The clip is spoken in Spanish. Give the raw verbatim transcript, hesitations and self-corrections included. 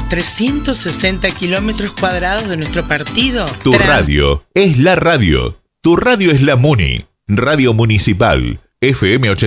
los trescientos sesenta kilómetros cuadrados de nuestro partido. Tu Trans- radio es la radio. Tu radio es la Muni. Radio Municipal. F M ochenta.